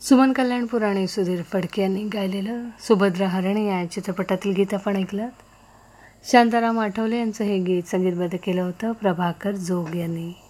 सुमन कल्याणपूर आणि सुधीर फडके यांनी गायलेलं सुभद्रा हरणे या चित्रपटातील गीत आपण ऐकलं. शांताराम आठवले यांचं हे गीत संगीतबद्ध केलं होतं प्रभाकर जोग यांनी.